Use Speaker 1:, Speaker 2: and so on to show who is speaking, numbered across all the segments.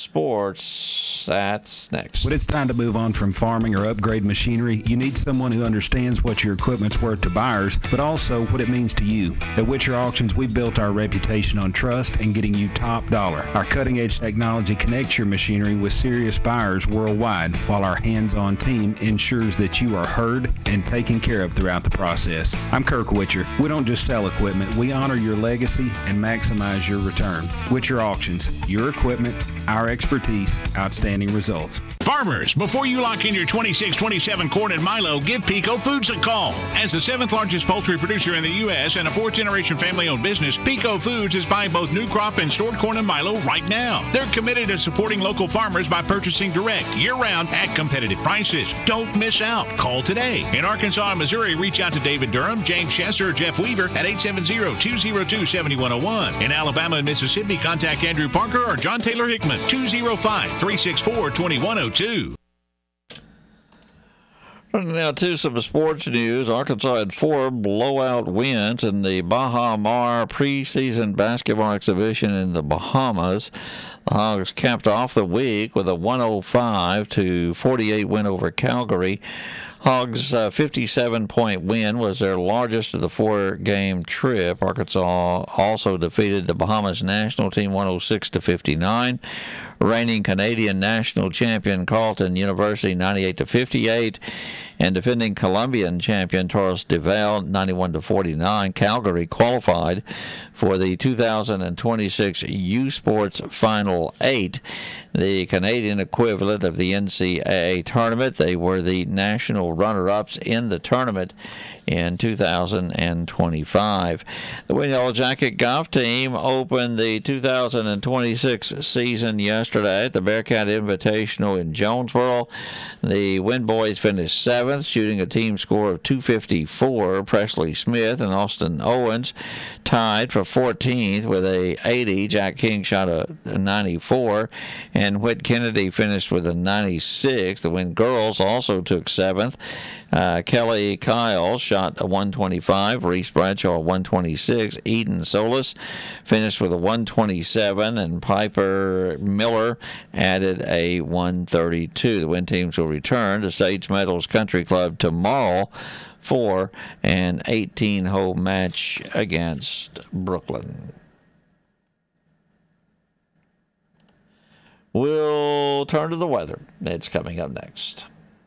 Speaker 1: Sports. That's next.
Speaker 2: When it's time to move on from farming or upgrade machinery, you need someone who understands what your equipment's worth to buyers, but also what it means to you. At Witcher Auctions, we built our reputation on trust and getting you top dollar. Our cutting-edge technology connects your machinery with serious buyers worldwide, while our hands-on team ensures that you are heard and taken care of throughout the process. I'm Kirk Witcher. We don't just sell equipment, we honor your legacy and maximize your return. Witcher Auctions, your equipment, our expertise, outstanding results.
Speaker 3: Farmers, before you lock in your 26-27 corn and milo, give Pico Foods a call. As the 7th largest poultry producer in the U.S. and a 4th-generation family-owned business, Pico Foods is buying both new crop and stored corn and milo right now. They're committed to supporting local farmers by purchasing direct, year-round, at competitive prices. Don't miss out. Call today. In Arkansas and Missouri, reach out to David Durham, James Chester, or Jeff Weaver at 870-202-7101. In Alabama and Mississippi, contact Andrew Parker or John Taylor Hickman, 205-364-2102.
Speaker 1: Now to some sports news. Arkansas had 4 blowout wins in the Baha Mar preseason basketball exhibition in the Bahamas. The Hogs capped off the week with a 105-48 win over Calgary. Hogs' 57-point win was their largest of the 4-game trip. Arkansas also defeated the Bahamas national team 106-59. Reigning Canadian national champion Carleton University 98-58, and defending Colombian champion Torres de Valle 91-49. Calgary qualified for the 2026 U Sports Final 8, the Canadian equivalent of the NCAA tournament. They were the national runner-ups in the tournament in 2025. The Win Yellow Jacket golf team opened the 2026 season yesterday at the Bearcat Invitational in Jonesboro. The Win Boys finished 7th, shooting a team score of 254. Presley Smith and Austin Owens tied for 14th with a 80. Jack King shot a 94, and Whit Kennedy finished with a 96. The Win Girls also took 7th. Kelly Kyle shot a 125, Reese Bradshaw a 126, Eden Solis finished with a 127, and Piper Miller added a 132. The Win teams will return to Sage Meadows Country Club tomorrow for an 18-hole match against Brooklyn. We'll turn to the weather. It's coming up next.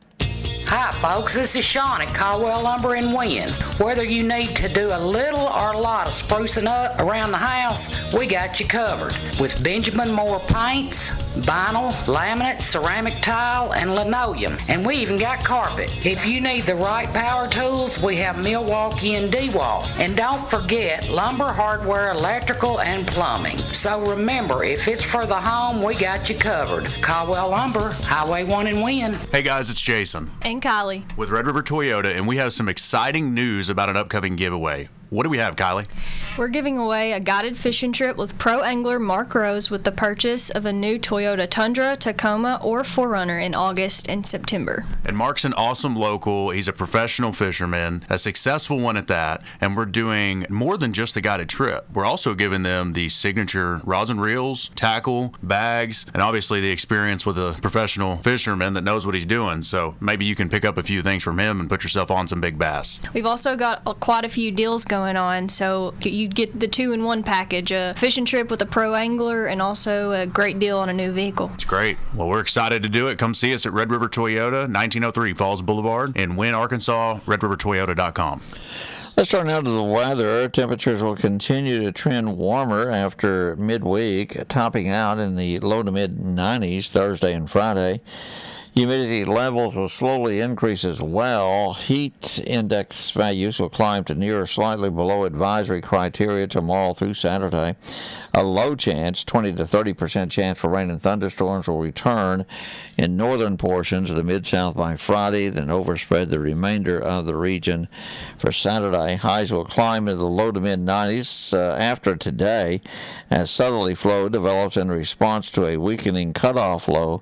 Speaker 4: Hi folks, this is Sean at Caldwell Lumber and Wynn. Whether you need to do a little or a lot of sprucing up around the house, we got you covered. With Benjamin Moore paints, vinyl, laminate, ceramic tile, and linoleum. And we even got carpet. If you need the right power tools, we have Milwaukee and DeWalt. And don't forget lumber, hardware, electrical, and plumbing. So remember, if it's for the home, we got you covered. Caldwell Lumber, Highway 1 in Wynn.
Speaker 5: Hey guys, it's Jason.
Speaker 6: And Kylie.
Speaker 5: With Red River Toyota, and we have some exciting news about an upcoming giveaway. What do we have, Kylie?
Speaker 6: We're giving away a guided fishing trip with pro angler Mark Rose with the purchase of a new Toyota Tundra, Tacoma, or 4Runner in August and September.
Speaker 5: And Mark's an awesome local. He's a professional fisherman, a successful one at that, and we're doing more than just the guided trip. We're also giving them the signature rods and reels, tackle, bags, and obviously the experience with a professional fisherman that knows what he's doing. So maybe you can pick up a few things from him and put yourself on some big bass.
Speaker 6: We've also got quite a few deals going on, so you get the 2-in-1 package, a fishing trip with a pro angler and also a great deal on a new vehicle.
Speaker 5: It's great. Well, we're excited to do it. Come see us at Red River Toyota, 1903 Falls Boulevard in Wynn, Arkansas, redrivertoyota.com.
Speaker 1: Let's turn now to the weather. Temperatures will continue to trend warmer after midweek, topping out in the low to mid 90s Thursday and Friday. Humidity levels will slowly increase as well. Heat index values will climb to near or slightly below advisory criteria tomorrow through Saturday. A low chance, 20 to 30% chance for rain and thunderstorms will return in northern portions of the Mid-South by Friday, then overspread the remainder of the region for Saturday. Highs will climb into the low to mid-90s after today as southerly flow develops in response to a weakening cutoff low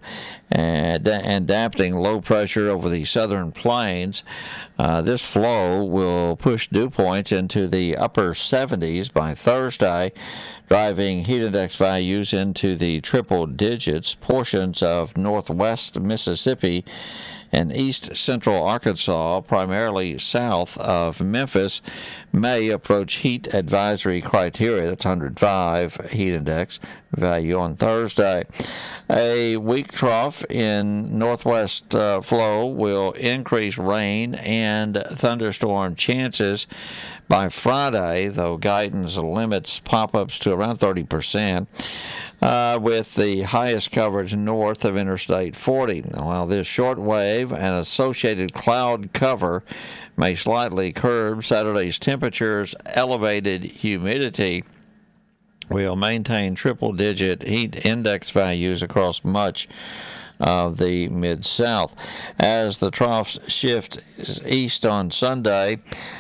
Speaker 1: and dampening low pressure over the southern plains. This flow will push dew points into the upper 70s by Thursday, driving heat index values into the triple digits. Portions of northwest Mississippi and east central Arkansas, primarily south of Memphis, may approach heat advisory criteria. That's 105 heat index value on Thursday. A weak trough in northwest flow will increase rain and thunderstorm chances by Friday, though guidance limits pop-ups to around 30%. With the highest coverage north of Interstate 40. While this short wave and associated cloud cover may slightly curb Saturday's temperatures, elevated humidity will maintain triple-digit heat index values across much of the Mid-South. As the troughs shift east on Sunday,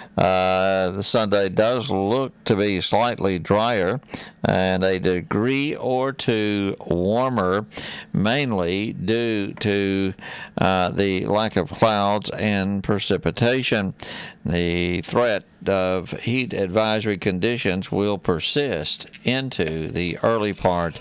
Speaker 1: the Sunday does look to be slightly drier and a degree or two warmer, mainly due to the lack of clouds and precipitation. The threat of heat advisory conditions will persist into the early part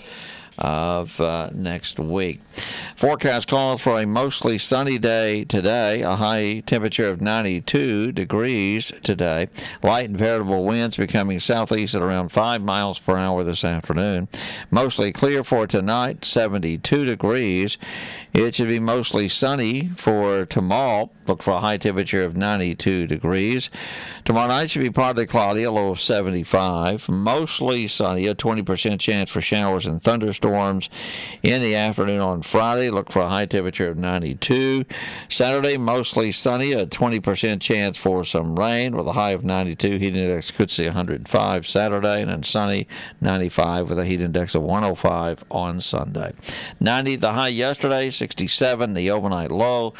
Speaker 1: of next week. Forecast calls for a mostly sunny day today, a high temperature of 92 degrees today. Light and variable winds becoming southeast at around 5 miles per hour this afternoon. Mostly clear for tonight, 72 degrees. It should be mostly sunny for tomorrow. Look for a high temperature of 92 degrees. Tomorrow night should be partly cloudy, a low of 75. Mostly sunny, a 20% chance for showers and thunderstorms in the afternoon on Friday. Look for a high temperature of 92. Saturday, mostly sunny, a 20% chance for some rain with a high of 92. Heat index could see 105 Saturday, and then sunny, 95 with a heat index of 105 on Sunday. 90 the high yesterday, 67 the overnight low,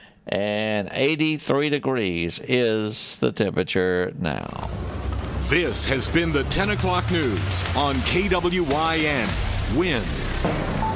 Speaker 1: and 83 degrees is the temperature now.
Speaker 7: This has been the 10 o'clock news on KWYN. Win.